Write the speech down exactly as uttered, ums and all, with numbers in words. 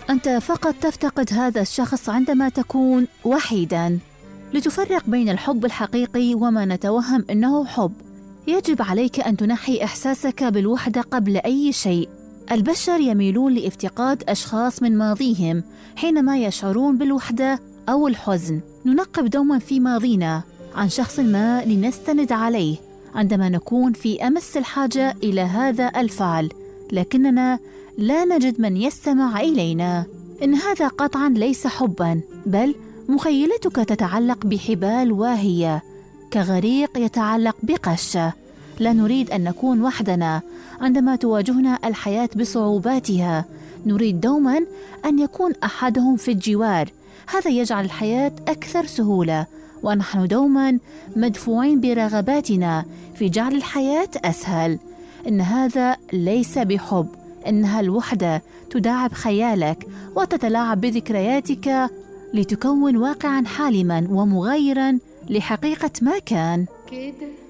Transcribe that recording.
أنت فقط تفتقد هذا الشخص عندما تكون وحيداً. لتفرق بين الحب الحقيقي وما نتوهم إنه حب، يجب عليك أن تنحي إحساسك بالوحدة قبل أي شيء. البشر يميلون لافتقاد أشخاص من ماضيهم حينما يشعرون بالوحدة أو الحزن. ننقب دوما في ماضينا عن شخص ما لنستند عليه عندما نكون في أمس الحاجة إلى هذا الفعل، لكننا لا نجد من يستمع إلينا. إن هذا قطعا ليس حبا، بل مخيلتك تتعلق بحبال واهية كغريق يتعلق بقشة. لا نريد أن نكون وحدنا عندما تواجهنا الحياة بصعوباتها، نريد دوما أن يكون أحدهم في الجوار. هذا يجعل الحياة أكثر سهولة، ونحن دوما مدفوعين برغباتنا في جعل الحياة أسهل. إن هذا ليس بحب، إنها الوحدة تداعب خيالك وتتلاعب بذكرياتك لتكون واقعا حالما ومغايرا لحقيقة ما كان. كده